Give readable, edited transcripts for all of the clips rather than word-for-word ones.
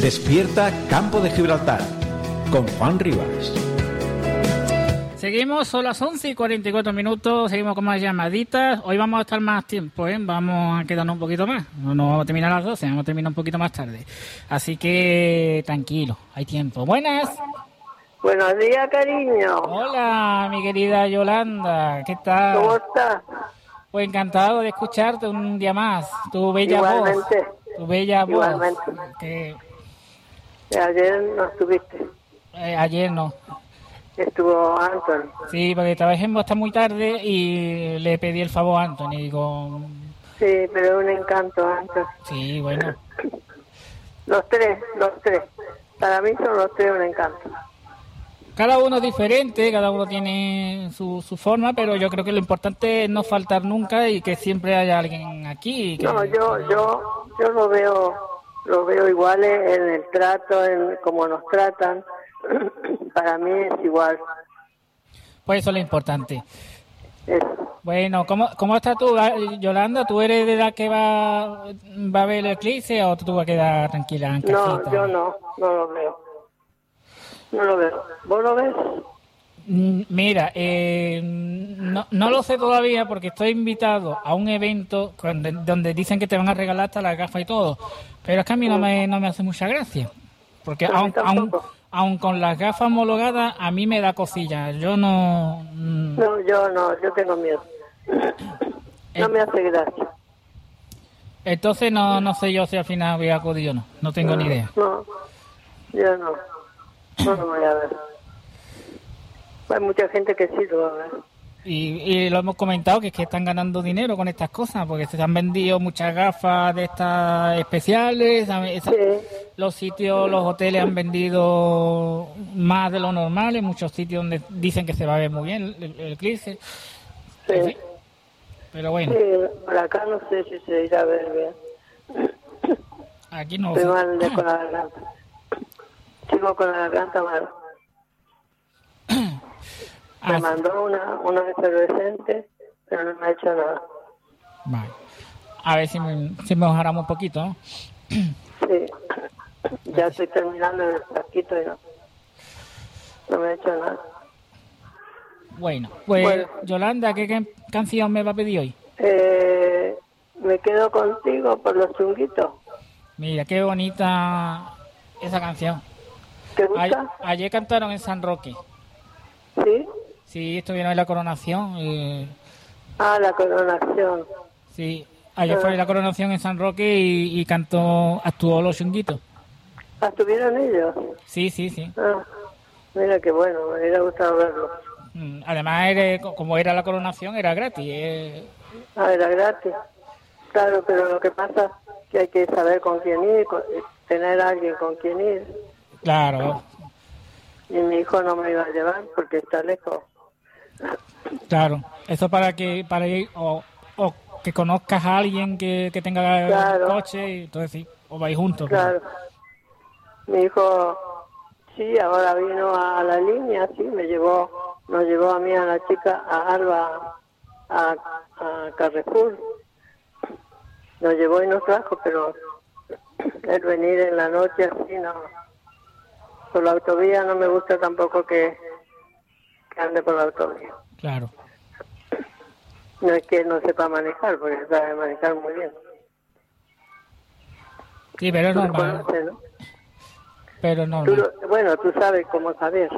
Despierta Campo de Gibraltar con Juan Rivas. Seguimos, son las 11:44, seguimos con más llamaditas. Hoy vamos a estar más tiempo, vamos a quedarnos un poquito más. No nos vamos a terminar a las 12, vamos a terminar un poquito más tarde. Así que tranquilo, hay tiempo. Buenas. Buenos días, cariño. Hola, mi querida Yolanda, ¿qué tal? ¿Cómo estás? Pues encantado de escucharte un día más. Tu bella Igualmente. voz. Tu bella Igualmente. voz. Que, ayer no estuviste. ayer no. Estuvo Anthony. Sí, porque trabajemos hasta muy tarde y le pedí el favor a Anthony. Digo, Sí, pero es un encanto, Anthony. sí, bueno. Los tres. Para mí son los tres un encanto. Cada uno es diferente, cada uno tiene su forma, pero yo creo que lo importante es no faltar nunca y que siempre haya alguien aquí. Que, No, yo lo veo iguales en el trato, en cómo nos tratan. Para mí es igual. Pues eso es lo importante. Eso. Bueno, ¿cómo estás tú, Yolanda? ¿Tú eres de la que va a ver el eclipse o tú vas a quedar tranquila en casita? No, yo no lo veo. No lo veo. ¿Vos lo ves? Mira, no lo sé todavía porque estoy invitado a un evento donde dicen que te van a regalar hasta las gafas y todo, pero es que a mí no me hace mucha gracia, porque aun con las gafas homologadas a mí me da cosilla. Yo no. No, yo tengo miedo. No me hace gracia. Entonces no sé yo si al final voy a acudir o no tengo ni idea. No, yo no lo voy a ver. Hay mucha gente que sí lo va a ver. Y lo hemos comentado, que es que están ganando dinero con estas cosas, porque se han vendido muchas gafas de estas especiales, Sí. los sitios, los hoteles han vendido más de lo normal, en muchos sitios donde dicen que se va a ver muy bien el eclipse. Sí. En fin. Pero bueno. Sí, por acá no sé si se irá a ver bien. Aquí no. Estoy mal con la garganta. Sigo con la garganta mal. Me mandó una efervescente, pero no me ha hecho nada. Vale. A ver si mejoramos un poquito, ¿no? Sí. Ya estoy terminando el frasquito y no me ha hecho nada. Bueno, pues Yolanda, ¿qué canción me va a pedir hoy? Me quedo contigo por los chunguitos. Mira, qué bonita esa canción. ¿Te gusta? Ayer cantaron en San Roque. ¿Sí? Sí, estuvieron en la coronación. La coronación. Sí, ayer fue la coronación en San Roque y actuó Los Chunguitos. ¿Estuvieron ellos? Sí. Mira qué bueno, me hubiera gustado verlo. Además, como era la coronación, era gratis. Era gratis. Claro, pero lo que pasa es que hay que saber con quién ir, tener a alguien con quien ir. Claro. Y mi hijo no me iba a llevar porque está lejos. Claro, eso para ir o que conozcas a alguien que tenga coche y entonces sí, o vais juntos. Claro. Mi hijo, sí, ahora vino a la línea, sí, nos llevó a mí, a la chica, a Alba, a Carrefour. Nos llevó y nos trajo, pero el venir en la noche así no. Por la autovía no me gusta tampoco que ande por la autovía. Claro. No es que no sepa manejar, porque sabe manejar muy bien. Sí, pero es normal. Conoces, ¿no? Pero es normal. Tú sabes cómo saber.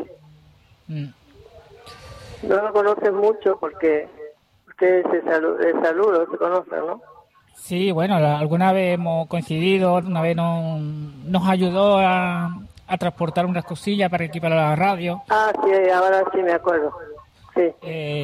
No lo conoces mucho porque ustedes de saludo se conocen, ¿no? Sí, bueno, alguna vez hemos coincidido, una vez nos ayudó a transportar unas cosillas para equipar a la radio. Sí, ahora sí me acuerdo. Sí.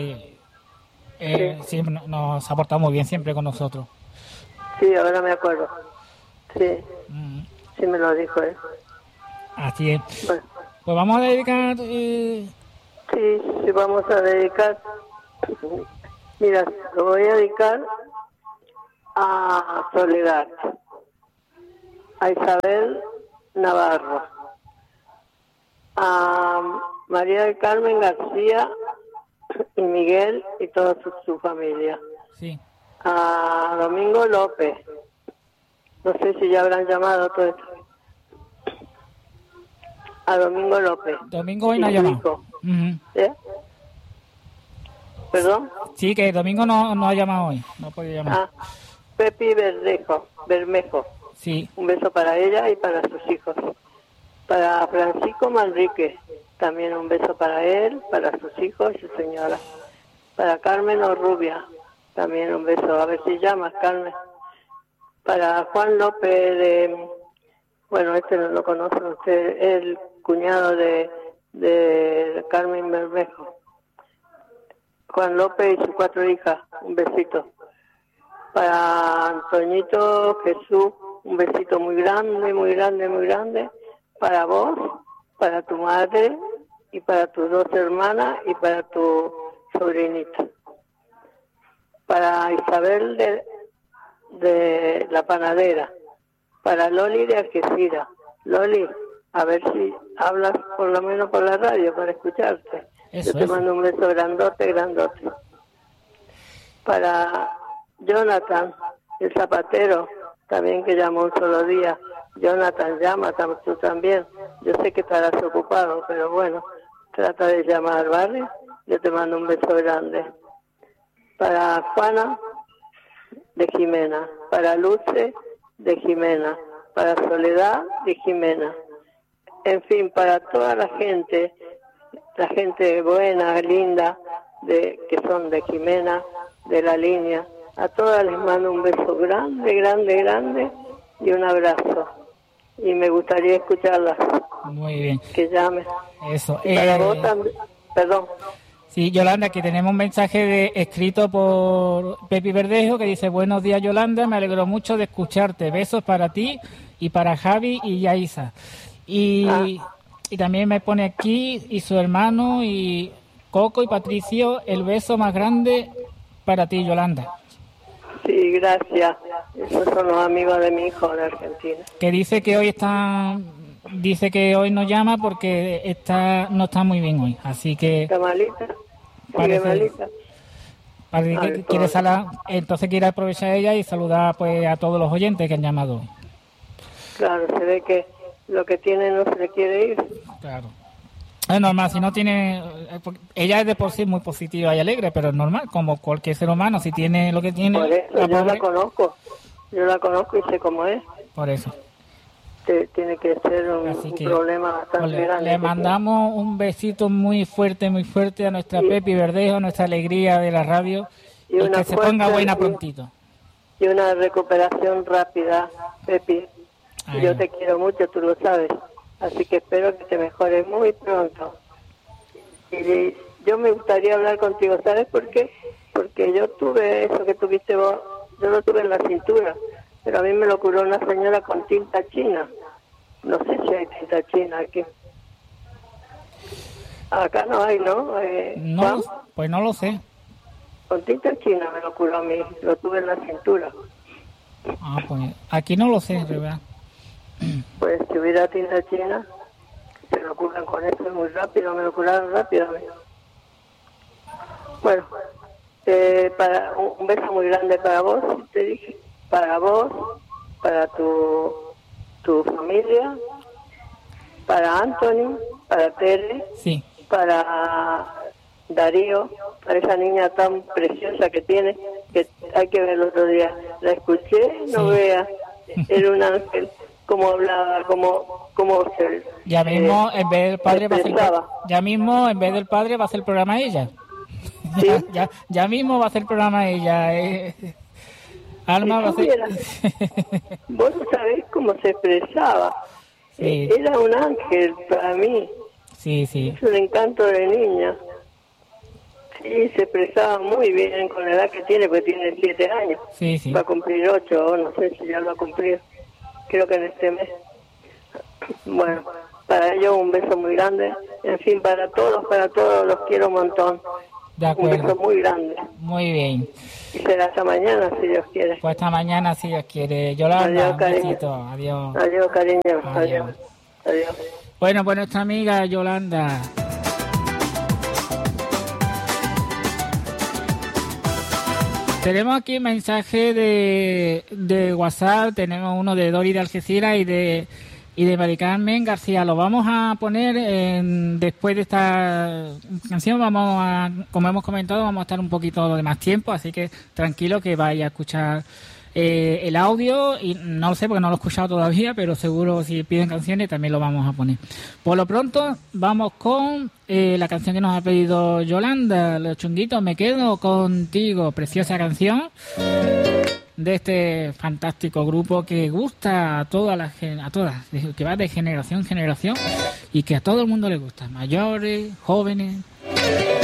Sí, nos ha portado muy bien siempre con nosotros. Sí, ahora me acuerdo. Sí. Sí me lo dijo él. Así es. Bueno. Pues vamos a dedicar... Sí, vamos a dedicar... Mira, lo voy a dedicar a Soledad, a Isabel Navarro, a María del Carmen García y Miguel y toda su familia. Sí. A Domingo López. No sé si ya habrán llamado todo esto. a Domingo López. Domingo hoy y no ha su llamado. hijo. Ujú. ¿Eh? ¿Perdón? Sí, que Domingo no ha llamado hoy. No ha podido llamar. Ah, Pepi Bermejo. Sí. Un beso para ella y para sus hijos. Para Francisco Manrique, también un beso para él, para sus hijos y su señora. Para Carmen Orrubia, también un beso. A ver si llamas, Carmen. Para Juan López bueno, este no lo conoce usted, el cuñado de Carmen Bermejo. Juan López y sus 4 hijas, un besito. Para Antoñito Jesús, un besito muy grande, muy grande, muy grande. Para vos, para tu madre y para tus 2 hermanas y para tu sobrinita. Para Isabel de la panadera. Para Loli de Algeciras. Loli, a ver si hablas por lo menos por la radio para escucharte. Eso, Yo te eso. mando un beso grandote, grandote. Para Jonathan, el zapatero, también que llamó un solo día. Jonathan, llama tú también. Yo sé que estarás ocupado, pero bueno, trata de llamar, ¿vale? Yo te mando un beso grande. Para Juana de Jimena, para Luce de Jimena, para Soledad de Jimena. En fin, para toda la gente buena, linda, que son de Jimena, de la línea. A todas les mando un beso grande, grande, grande y un abrazo. Y me gustaría escucharlas. Muy bien. Que llame. Eso. Y para vos también. Perdón. Sí, Yolanda, que tenemos un mensaje escrito por Pepi Verdejo que dice: buenos días, Yolanda, me alegro mucho de escucharte. Besos para ti y para Javi y Yaisa. Y también me pone aquí, y su hermano, y Coco y Patricio, el beso más grande para ti, Yolanda. Sí, gracias. Esos son los amigos de mi hijo de Argentina. Que dice que hoy no llama porque no está muy bien hoy, así que ¿Está malita? parece que quiere entonces quiere aprovechar ella y saludar pues a todos los oyentes que han llamado hoy. Claro, se ve que lo que tiene no se le quiere ir. Claro. Es normal, si no tiene... Ella es de por sí muy positiva y alegre, pero es normal, como cualquier ser humano, si tiene lo que tiene... Por eso, yo la conozco y sé cómo es. Por eso. Tiene que ser un problema bastante grande. Le mandamos un besito muy fuerte a nuestra Pepi Verdejo, a nuestra alegría de la radio, y que se ponga buena prontito. Y una recuperación rápida, Pepi. Yo te quiero mucho, tú lo sabes. Así que espero que te mejores muy pronto. Y yo me gustaría hablar contigo, ¿sabes por qué? Porque yo tuve eso que tuviste vos, yo lo tuve en la cintura, pero a mí me lo curó una señora con tinta china. No sé si hay tinta china aquí. Acá no hay, ¿no? No, pues no lo sé. Con tinta china me lo curó a mí, lo tuve en la cintura. Ah, pues aquí no lo sé, ¿verdad? Pues si hubiera tinta china, se lo curan con eso muy rápido, me lo curaron rápidamente. Bueno, un beso muy grande para vos, te dije, para vos, para tu familia, para Anthony, para Tere, sí, para Darío, para esa niña tan preciosa que tiene, que hay que ver el otro día. La escuché, no veas, era un ángel. Cómo hablaba, cómo se... Ya mismo, en vez del padre, va a hacer el programa ella. ¿Sí? ya mismo va a hacer el programa ella. Alma va a hacer... Vos no sabés cómo se expresaba. Sí. Era un ángel para mí. Sí. Es un encanto de niña. Sí, se expresaba muy bien con la edad que tiene, porque tiene 7 años. Sí. Va a cumplir 8, o no sé si ya lo ha cumplido. Creo que en este mes. Bueno, para ellos un beso muy grande. En fin, para todos los quiero un montón. De acuerdo. Un beso muy grande. Muy bien. Y será hasta mañana, si Dios quiere. Pues hasta mañana, si Dios quiere. Yolanda, un besito. Adiós. Adiós, cariño. Adiós. Bueno, pues nuestra amiga Yolanda. Tenemos aquí un mensaje de WhatsApp, tenemos uno de Dori de Algeciras y de y de Mari Carmen García. Lo vamos a poner después de esta canción. Como hemos comentado, vamos a estar un poquito de más tiempo, así que tranquilo que vaya a escuchar el audio, y no lo sé porque no lo he escuchado todavía, pero seguro si piden canciones también lo vamos a poner. Por lo pronto vamos con la canción que nos ha pedido Yolanda, Los Chunguitos, Me Quedo Contigo, preciosa canción de este fantástico grupo que gusta a todas, que va de generación en generación y que a todo el mundo le gusta, mayores, jóvenes.